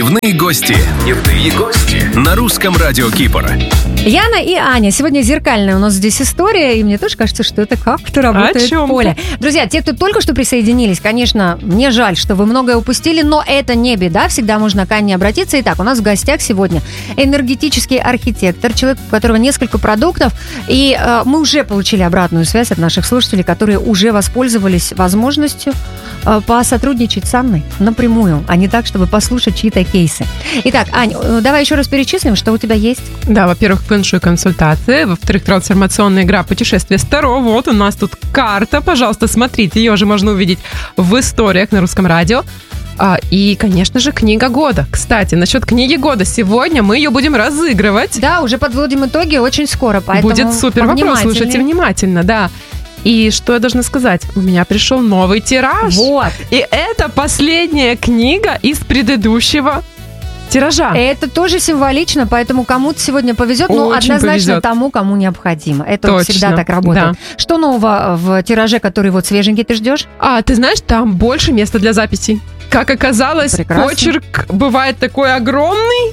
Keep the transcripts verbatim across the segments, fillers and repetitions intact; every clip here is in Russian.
Дневные гости. Дневные гости. На русском радио Кипр. Яна и Аня. Сегодня зеркальная у нас здесь история, и мне тоже кажется, что это как-то работает в поле. Друзья, те, кто только что присоединились, конечно, мне жаль, что вы многое упустили, но это не беда, всегда можно к Ане обратиться. Итак, у нас в гостях сегодня энергетический архитектор, человек, у которого несколько продуктов, и э, мы уже получили обратную связь от наших слушателей, которые уже воспользовались возможностью э, посотрудничать с Анной напрямую, а не так, чтобы послушать чьи-то кейсы. Итак, Ань, давай еще раз перечислим, что у тебя есть. Да, во-первых, фэншуй консультации, во-вторых, трансформационная игра «Путешествие Старо». Вот у нас тут карта, пожалуйста, смотрите, ее же можно увидеть в историях на русском радио. А, и, конечно же, книга года. Кстати, насчет книги года. Сегодня мы ее будем разыгрывать. Да, уже подводим итоги очень скоро, поэтому будет супер вопрос, слушайте внимательно, да. И что я должна сказать? У меня пришел новый тираж. Вот. И это последняя книга из предыдущего тиража. Это тоже символично, поэтому кому-то сегодня повезет, но Очень однозначно повезет. тому, кому необходимо. Это Точно, вот всегда так работает. да. Что нового в тираже, который вот свеженький, ты ждешь? А, ты знаешь, там больше места для записей. Как оказалось, Прекрасно. почерк бывает такой огромный,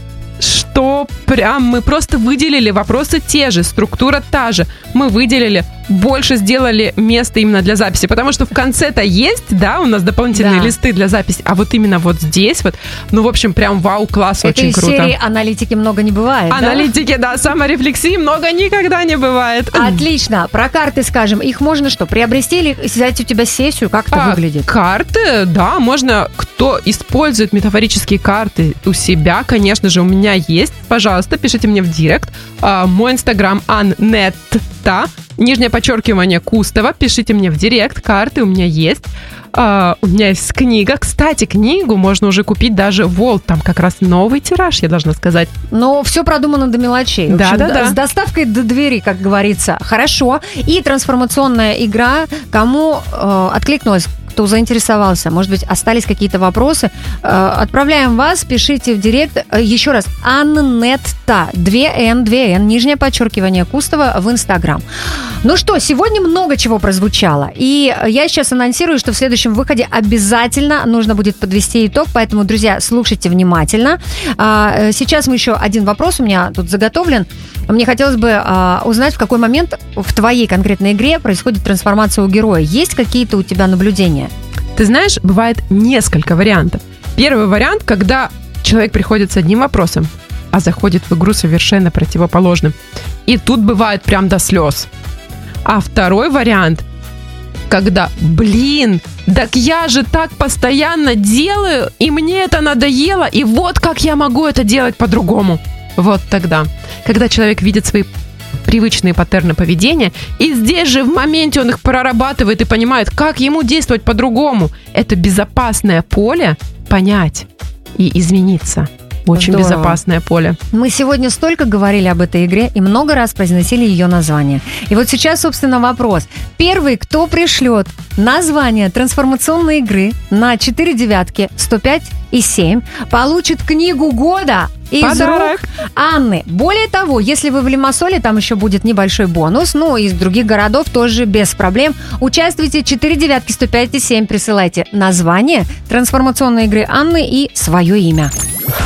что прям мы просто выделили вопросы те же, структура та же. Мы выделили, больше сделали место именно для записи, потому что в конце-то есть, да, у нас дополнительные Да. листы для записи, а вот именно вот здесь вот, ну, в общем, прям вау-класс, очень Это из круто. серии аналитики много не бывает, да? Аналитики, да, саморефлексии много никогда не бывает. Отлично. Про карты скажем. Их можно что, приобрести или взять у тебя сессию? Как это А, выглядит? Карты, да, можно. Кто использует метафорические карты у себя, конечно же, у меня есть. Пожалуйста, пишите мне в директ. А, мой инстаграм Аннетта, нижнее подчеркивание Кустова. Пишите мне в директ. Карты у меня есть. А, у меня есть книга. Кстати, книгу можно уже купить даже в Волт. Там как раз новый тираж, я должна сказать. Но все продумано до мелочей. В Да, общем, да, да. С доставкой до двери, как говорится. Хорошо. И трансформационная игра. Кому э, откликнулась, кто заинтересовался, может быть, остались какие-то вопросы, э, отправляем вас, пишите в директ. Э, еще раз, Аннетта, две эн, две эн, нижнее подчеркивание Кустова в Инстаграм. Ну что, сегодня много чего прозвучало. И я сейчас анонсирую, что в следующем выходе обязательно нужно будет подвести итог. Поэтому, друзья, слушайте внимательно. А, сейчас мы еще один вопрос у меня тут заготовлен. Мне хотелось бы а, узнать, в какой момент в твоей конкретной игре происходит трансформация у героя. Есть какие-то у тебя наблюдения? Ты знаешь, бывает несколько вариантов. Первый вариант, когда человек приходит с одним вопросом, а заходит в игру совершенно противоположным. И тут бывает прям до слез. А второй вариант, когда, блин, так я же так постоянно делаю, и мне это надоело, и вот как я могу это делать по-другому. Вот тогда, когда человек видит свои привычные паттерны поведения, и здесь же в моменте он их прорабатывает и понимает, как ему действовать по-другому. Это безопасное поле понять и измениться. Очень Здорово. Безопасное поле. Мы сегодня столько говорили об этой игре и много раз произносили ее название. И вот сейчас, собственно, вопрос. Первый, кто пришлет название трансформационной игры на четыре девятки сто пять и семь, получит книгу года из Подарок. рук Анны. Более того, если вы в Лимассоле, там еще будет небольшой бонус. Ну, из других городов тоже без проблем. Участвуйте, четыре девятки сто пять и семь, присылайте название трансформационной игры Анны и свое имя.